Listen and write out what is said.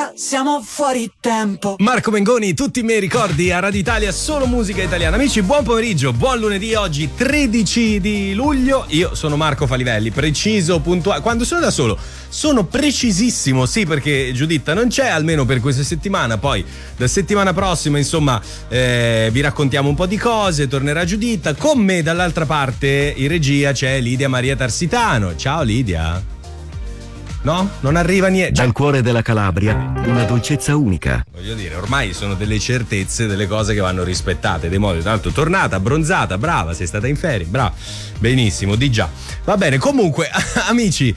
Giuditta, siamo fuori tempo. Marco Mengoni, tutti i miei ricordi a Radio Italia, solo musica italiana. Amici, buon pomeriggio, buon lunedì, oggi 13 di luglio. Io sono Marco Falivelli, preciso, puntuale. Quando sono da solo sono precisissimo, sì, perché Giuditta non c'è, almeno per questa settimana. Poi la settimana prossima, insomma, vi raccontiamo un po' di cose, tornerà Giuditta. Con me dall'altra parte in regia c'è Lidia Maria Tarsitano. Ciao Lidia. No? Non arriva niente. Dal cuore della Calabria, una dolcezza unica. Voglio dire, ormai sono delle certezze, delle cose che vanno rispettate, dei modi. Tanto tornata, abbronzata, brava, sei stata in ferie, brava. Benissimo, di già. Va bene, comunque, amici,